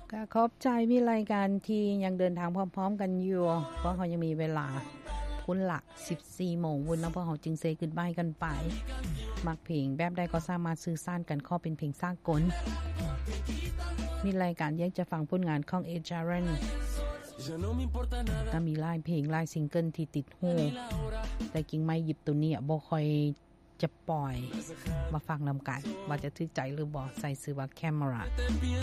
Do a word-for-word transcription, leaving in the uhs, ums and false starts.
ก็ขอบใจมีรายการที่ยังเดินทางพร้อมๆกันอยู่เพราะเขายังมีเวลาพุ่นละ สิบสี่โมงวุ่นเนาะเพราะเขาจึงเซกึดบายกันไปมักเพลงแบบใดก็สามารถสื่อสารกันข้อเป็นเพลงสากลมีรายการอยากจะฟังผลงานของ Ed Sheeran ก็มีหลายเพลงหลายซิงเกิลที่ติดหูแต่กิ่งไม้หยิบตัวนี้บ่ค่อยจะปล่อยมาฟังนำกันว่าจะถึกใจหรือบ่ใส่ชื่อว่า Camera